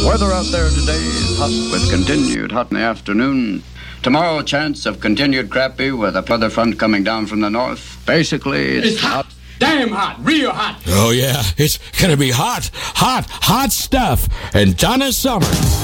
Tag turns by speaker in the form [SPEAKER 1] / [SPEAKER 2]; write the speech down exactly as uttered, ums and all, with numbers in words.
[SPEAKER 1] Weather out there today is hot with continued hot in the afternoon. Tomorrow, chance of continued crappy with a weather front coming down from the north. Basically, it's,
[SPEAKER 2] it's hot. hot. Damn hot. Real hot.
[SPEAKER 3] Oh, yeah. It's going to be hot, hot, hot stuff. And Donna Summer.